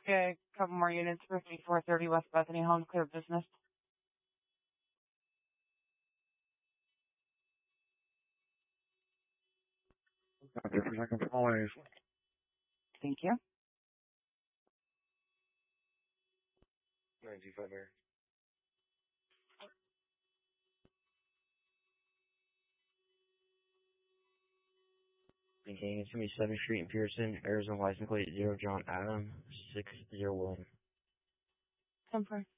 get a couple more units for 5430 West Bethany Home, clear business. Thank you. 925 Air. Maintaining 77th Street in Pearson, Arizona license plate 0 John Adam 601. 10-4.